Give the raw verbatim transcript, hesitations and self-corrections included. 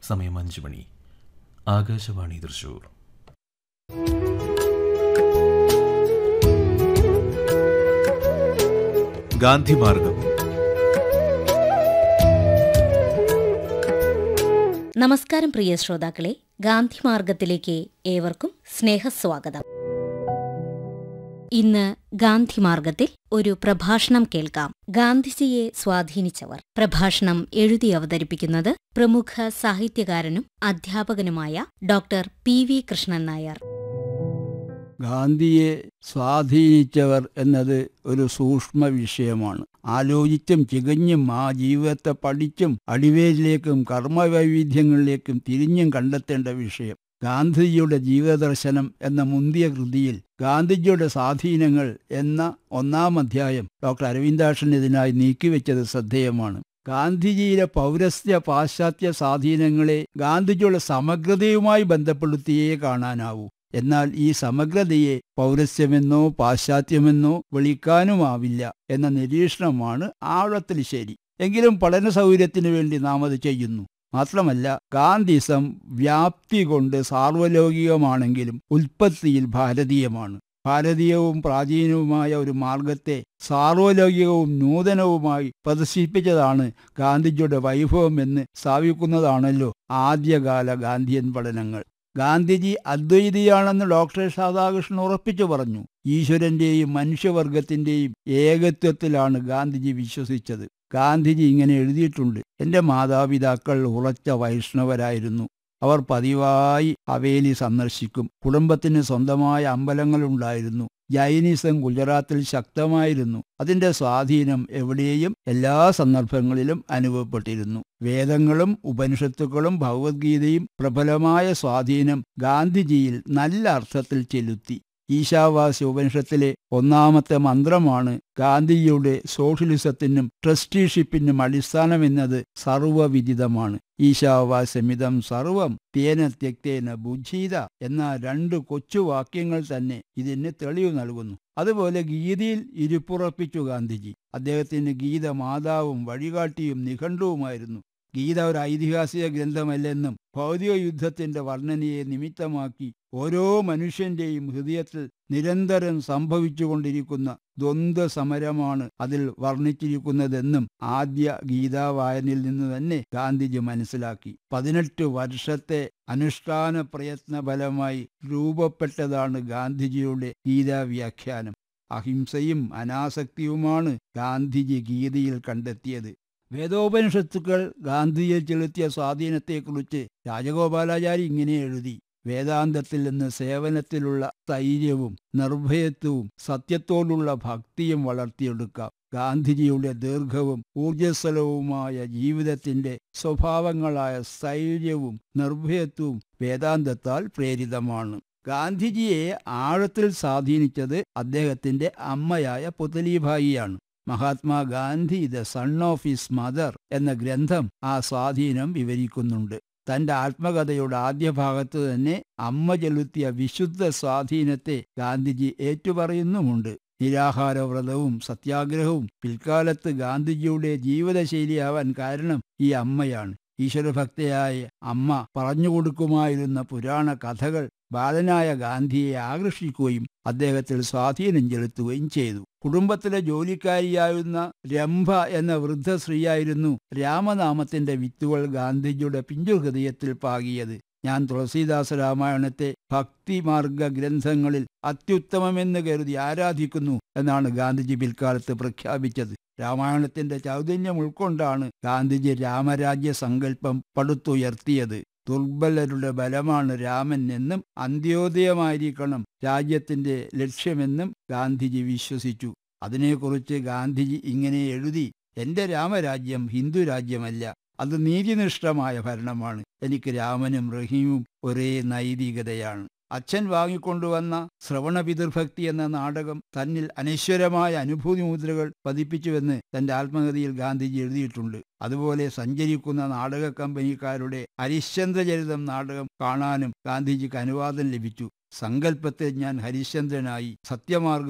സമയം അഞ്ചു മണി. ആകാശവാണി തൃശൂർ. ഗാന്ധിമാർഗം. നമസ്കാരം പ്രിയ ശ്രോതാക്കളെ, ഗാന്ധിമാർഗത്തിലേക്ക് ഏവർക്കും സ്നേഹസ്വാഗതം. ഇന്ന് ഗാന്ധിമാർഗത്തിൽ ഒരു പ്രഭാഷണം കേൾക്കാം. ഗാന്ധിജിയെ സ്വാധീനിച്ചവർ. പ്രഭാഷണം എഴുതി അവതരിപ്പിക്കുന്നത് പ്രമുഖ സാഹിത്യകാരനും അധ്യാപകനുമായ doctor P V Krishnan Nair. ഗാന്ധിയെ സ്വാധീനിച്ചവർ എന്നത് ഒരു സൂക്ഷ്മ വിഷയമാണ്. ആലോചിച്ചും ചികഞ്ഞും ആ ജീവിതത്തെ പഠിച്ചും അടിവേരിലേക്കും കർമ്മവൈവിധ്യങ്ങളിലേക്കും തിരിഞ്ഞും കണ്ടെത്തേണ്ട വിഷയം. ഗാന്ധിജിയുടെ ജീവദർശനം എന്ന മുന്തിയ കൃതിയിൽ ഗാന്ധിജിയുടെ സ്വാധീനങ്ങൾ എന്ന ഒന്നാം അധ്യായം ഡോക്ടർ അരവിന്ദാക്ഷൻ ഇതിനായി നീക്കിവെച്ചത് ശ്രദ്ധേയമാണ്. ഗാന്ധിജിയിലെ പൗരസ്ത്യ പാശ്ചാത്യ സ്വാധീനങ്ങളെ ഗാന്ധിജിയുടെ സമഗ്രതയുമായി ബന്ധപ്പെടുത്തിയേ കാണാനാവൂ. എന്നാൽ ഈ സമഗ്രതയെ പൗരസ്ത്യമെന്നോ പാശ്ചാത്യമെന്നോ വിളിക്കാനുമാവില്ല എന്ന നിരീക്ഷണമാണ് ആഴത്തിൽ ശരി. എങ്കിലും പഠന സൗകര്യത്തിനു വേണ്ടി നാം അത് ചെയ്യുന്നു. മാത്രമല്ല, ഗാന്ധിസം വ്യാപ്തി കൊണ്ട് സാർവലൗകികമാണെങ്കിലും ഉൽപ്പത്തിയിൽ ഭാരതീയമാണ്. ഭാരതീയവും പ്രാചീനവുമായ ഒരു മാർഗത്തെ സാർവലൗകികവും നൂതനവുമായി പ്രദർശിപ്പിച്ചതാണ് ഗാന്ധിജിയുടെ വൈഭവം എന്ന് സ്ഥാപിക്കുന്നതാണല്ലോ ആദ്യകാല ഗാന്ധിയൻ പഠനങ്ങൾ. ഗാന്ധിജി അദ്വൈതിയാണെന്ന് ഡോക്ടർ രാധാകൃഷ്ണൻ ഉറപ്പിച്ചു പറഞ്ഞു. ഈശ്വരന്റെയും മനുഷ്യവർഗത്തിന്റെയും ഏകത്വത്തിലാണ് ഗാന്ധിജി വിശ്വസിച്ചത്. ഗാന്ധിജി ഇങ്ങനെ എഴുതിയിട്ടുണ്ട്: എൻ്റെ മാതാപിതാക്കൾ ഉറച്ച വൈഷ്ണവരായിരുന്നു. അവർ പതിവായി ഹവേലി സന്ദർശിക്കും. കുടുംബത്തിന് സ്വന്തമായ അമ്പലങ്ങളുണ്ടായിരുന്നു. ജൈനിസം ഗുജറാത്തിൽ ശക്തമായിരുന്നു. അതിൻ്റെ സ്വാധീനം എവിടെയും എല്ലാ സന്ദർഭങ്ങളിലും അനുഭവപ്പെട്ടിരുന്നു. വേദങ്ങളും ഉപനിഷത്തുക്കളും ഭഗവത്ഗീതയും പ്രബലമായ സ്വാധീനം ഗാന്ധിജിയിൽ നല്ല അർത്ഥത്തിൽ ചെലുത്തി. ഈശാവാസ്യ ഉപനിഷത്തിലെ ഒന്നാമത്തെ മന്ത്രമാണ് ഗാന്ധിജിയുടെ സോഷ്യലിസത്തിനും ട്രസ്റ്റിഷിപ്പിനും അടിസ്ഥാനമെന്നത് സർവവിദിതമാണ്. ഈശാവാസ്യമിതം സർവം തേന ത്യക്തേന ബുദ്ധീത എന്ന രണ്ട് കൊച്ചു വാക്യങ്ങൾ തന്നെ ഇതിന് തെളിവ് നൽകുന്നു. അതുപോലെ ഗീതയിൽ ഇരിപ്പുറപ്പിച്ചു ഗാന്ധിജി. അദ്ദേഹത്തിന് ഗീത മാതാവും വഴികാട്ടിയും നിഘണ്ടുവുമായിരുന്നു. ഗീത ഒരു ഐതിഹാസിക ഗ്രന്ഥമല്ലെന്നും ഭൗതിക യുദ്ധത്തിന്റെ വർണ്ണനയെ നിമിത്തമാക്കി ഓരോ മനുഷ്യന്റെയും ഹൃദയത്തിൽ നിരന്തരം സംഭവിച്ചുകൊണ്ടിരിക്കുന്ന ദ്വന്ദ്വ സമരമാണ് അതിൽ വർണ്ണിച്ചിരിക്കുന്നതെന്നും ആദ്യ ഗീതാവായനയിൽ നിന്ന് തന്നെ ഗാന്ധിജി മനസ്സിലാക്കി. പതിനെട്ട് വർഷത്തെ അനുഷ്ഠാന പ്രയത്ന ഫലമായി രൂപപ്പെട്ടതാണ് ഗാന്ധിജിയുടെ ഗീതാവ്യാഖ്യാനം. അഹിംസയും അനാസക്തിയുമാണ് ഗാന്ധിജി ഗീതയിൽ കണ്ടെത്തിയത്. വേദോപനിഷത്തുക്കൾ ഗാന്ധിജിയിൽ ചെലുത്തിയ സ്വാധീനത്തെക്കുറിച്ച് രാജഗോപാലാചാരി ഇങ്ങനെ എഴുതി: വേദാന്തത്തിൽ നിന്ന് സേവനത്തിലുള്ള സ്ഥൈര്യവും നിർഭയത്വവും സത്യത്തോടുള്ള ഭക്തിയും വളർത്തിയെടുക്കാം. ഗാന്ധിജിയുടെ ദീർഘവും ഊർജ്ജസ്വലവുമായ ജീവിതത്തിന്റെ സ്വഭാവങ്ങളായ സ്ഥൈര്യവും നിർഭയത്വവും വേദാന്തത്താൽ പ്രേരിതമാണ്. ഗാന്ധിജിയെ ആഴത്തിൽ സ്വാധീനിച്ചത് അദ്ദേഹത്തിന്റെ അമ്മയായ പുതലീഭായിയാണ്. Mahatma Gandhi the son of his mother എന്ന ഗ്രന്ഥം ആ സ്വാധീനം വിവരിക്കുന്നുണ്ട്. തന്റെ ആത്മകഥയുടെ ആദ്യ ഭാഗത്ത് തന്നെ അമ്മ ചെലുത്തിയ വിശുദ്ധ സ്വാധീനത്തെ ഗാന്ധിജി ഏറ്റുപറയുന്നുമുണ്ട്. നിരാഹാരവ്രതവും സത്യാഗ്രഹവും പിൽക്കാലത്ത് ഗാന്ധിജിയുടെ ജീവിതശൈലിയാവാൻ കാരണം ഈ അമ്മയാണ്. ഈശ്വരഭക്തയായ അമ്മ പറഞ്ഞുകൊടുക്കുമായിരുന്ന പുരാണ കഥകൾ ബാലനായ ഗാന്ധിയെ ആകർഷിക്കുകയും അദ്ദേഹത്തിൽ സ്വാധീനം ചെലുത്തുകയും ചെയ്തു. കുടുംബത്തിലെ ജോലിക്കാരിയായിരുന്ന രംഭ എന്ന വൃദ്ധ സ്ത്രീയായിരുന്നു രാമനാമത്തിന്റെ വിത്തുകൾ ഗാന്ധിജിയുടെ പിഞ്ചുഹൃദയത്തിൽ പാകിയത്. ഞാൻ തുളസീദാസ രാമായണത്തെ ഭക്തിമാർഗ ഗ്രന്ഥങ്ങളിൽ അത്യുത്തമമെന്ന് കരുതി ആരാധിക്കുന്നു എന്നാണ് ഗാന്ധിജി പിൽക്കാലത്ത് പ്രഖ്യാപിച്ചത്. രാമായണത്തിന്റെ ചൈതന്യം ഉൾക്കൊണ്ടാണ് ഗാന്ധിജി രാമരാജ്യ സങ്കല്പം പടുത്തുയർത്തിയത്. ദുർബലരുടെ ബലമാണ് രാമൻ എന്നും അന്ത്യോദയമായിരിക്കണം രാജ്യത്തിന്റെ ലക്ഷ്യമെന്നും ഗാന്ധിജി വിശ്വസിച്ചു. അതിനെക്കുറിച്ച് ഗാന്ധിജി ഇങ്ങനെ എഴുതി: എന്റെ രാമരാജ്യം ഹിന്ദു രാജ്യമല്ല, അത് നീതിനിഷ്ഠമായ ഭരണമാണ്. എനിക്ക് രാമനും റഹീമും ഒരേ നൈതികതയാണ്. അച്ഛൻ വാങ്ങിക്കൊണ്ടുവന്ന ശ്രവണപിതൃഭക്തി എന്ന നാടകം തന്നിൽ അനശ്വരമായ അനുഭൂതി മുദ്രകൾ പതിപ്പിച്ചുവെന്ന് തന്റെ ആത്മകഥയിൽ ഗാന്ധിജി എഴുതിയിട്ടുണ്ട്. അതുപോലെ സഞ്ചരിക്കുന്ന നാടക കമ്പനിക്കാരുടെ ഹരിശ്ചന്ദ്രചരിതം നാടകം കാണാനും ഗാന്ധിജിക്ക് അനുവാദം ലഭിച്ചു. സങ്കല്പത്തിൽ ഞാൻ ഹരിശ്ചന്ദ്രനായി സത്യമാർഗ